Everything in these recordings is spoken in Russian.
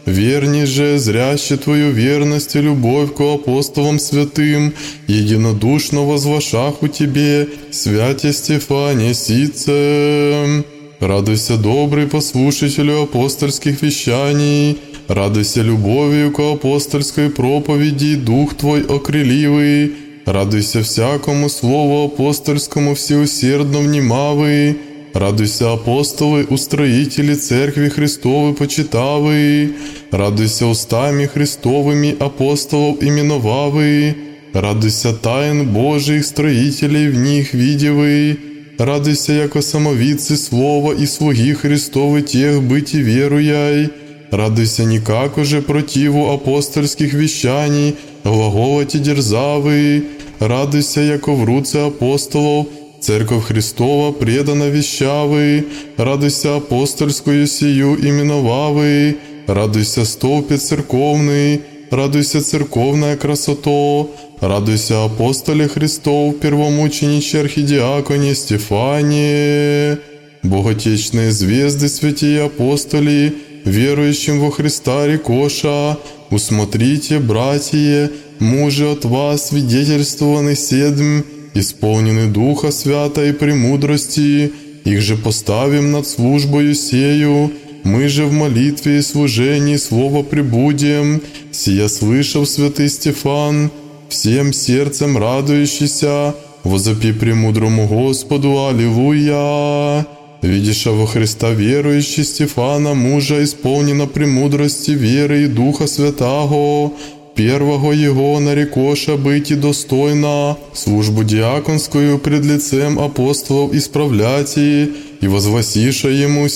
Верни же, зряще Твою верность и любовь к апостолам святым, единодушно возвышаху Тебе, святе Стефане Сице. Радуйся, добрый послушателю апостольских вещаний, радуйся любовью к апостольской проповеди, дух Твой окрыливый, радуйся всякому слову апостольскому всеусердно внимавый, радуйся, апостолы, устроители Церкви Христовой почитавы, радуйся устами Христовыми апостолов именовавы, радуйся тайн Божиих строителей в них видевы, радуйся, яко самовидцы слова и слуги Христовы тех быть и веруяй, радуйся никак уже противу апостольских вещаний, глаголати дерзавы, радуйся, яко в руце апостолов Церковь Христова предана вещавы, радуйся апостольскую сию именовавы, радуйся столпе церковный, радуйся церковная красото, радуйся апостоле Христов, первомучениче архидиаконе Стефане, боготечные звезды святые апостоли, верующим во Христа рекоша, усмотрите, братья, мужи от вас свидетельствованы седм, исполнены Духа Свята и премудрости, их же поставим над службою сею, мы же в молитве и служении Слово пребудем, сия слышав святый Стефан, всем сердцем радующийся, возопи премудрому Господу, Аллилуйя. Видиша во Христа верующий Стефана, мужа исполнена премудрости веры и Духа Святаго, первого его нарекоша быть и достойно, службу диаконскую пред лицем апостолов исправлять и возвосиша ему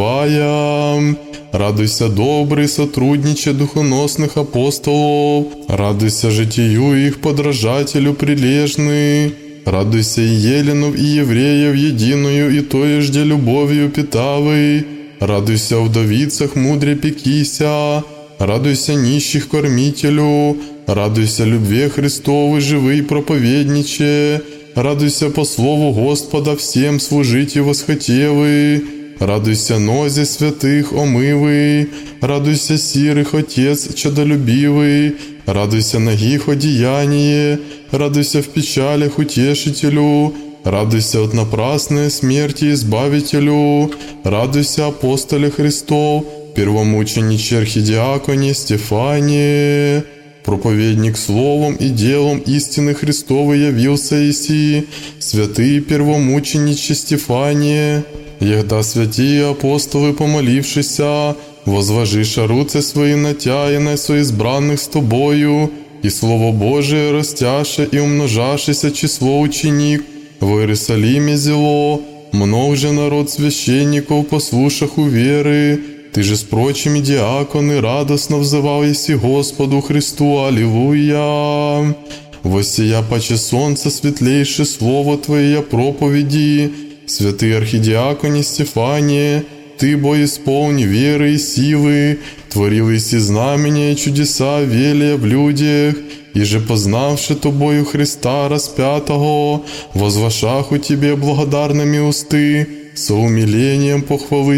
сицевая. Радуйся, добрый сотрудниче духоносных апостолов, радуйся житию их подражателю прилежный, радуйся и еленов, и евреев единую и тоежде любовью питавы, радуйся вдовицах мудре пекися, радуйся нищих кормителю, радуйся любви Христовой живый проповедниче, радуйся по слову Господа всем служить и восхотевы, радуйся нозе святых омывый, радуйся сирых Отец чадолюбивый, радуйся нагих одеяние, радуйся в печалях утешителю, радуйся от напрасной смерти избавителю, радуйся апостоле Христов, первомучениче архидиаконе Стефане, проповедник словом и делом истины Христовой явился иси, святые первомучениче Стефане, егда святые апостолы, помолившися, возвожиша руце свои на тя и на соизбранных с тобою, и Слово Божие растяше и умножашися число ученик, в Иерусалиме зело, мног же народ священников послушаху веры, ты же с прочими диаконы радостно взывал еси Господу Христу, Аллилуйя. Воссия паче солнца светлейше Слово Твоя проповеди, святый архидиаконе Стефане, Ты, бо исполни веры и силы, творил еси знамения и чудеса велия в людях, и же познавши Тобою Христа распятого, возвышаху Тебе благодарными усты, со умилением похвалы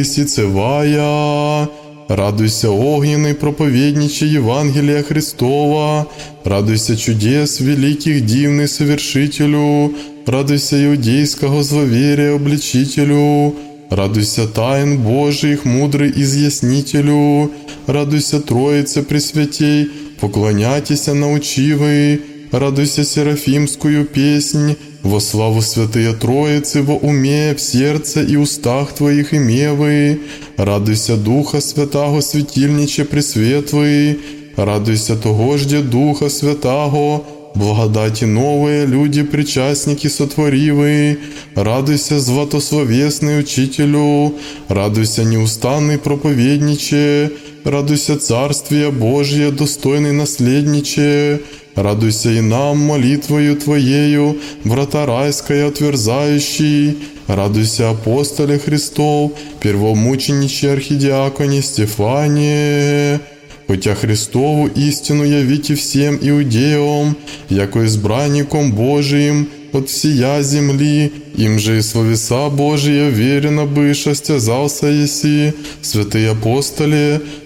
сицевая. Радуйся, огненный проповедниче Евангелия Христова, радуйся чудес великих дивный совершителю, радуйся иудейского зловерия обличителю, радуйся тайн Божиих мудрый изъяснителю, радуйся Троице Пресвятей, поклоняйтеся научивый, радуйся серафимскую песнь, во славу святые Троицы, во уме, в сердце и устах Твоих имевы, радуйся Духа Святаго, светильниче пресветлый, радуйся того жде Духа Святаго, благодати новые люди, причастники сотворивы, радуйся златословесный учителю, радуйся неустанный проповедниче, радуйся Царствие Божие, достойный наследниче, радуйся и нам молитвою Твоею, врата райское отверзающий, радуйся апостоле Христов, первомучениче архидиаконе Стефане, хотя Христову истину явите всем иудеям, яко избранником Божиим от всея земли, им же и словеса Божия верено бы, стязался еси, святые апостоле,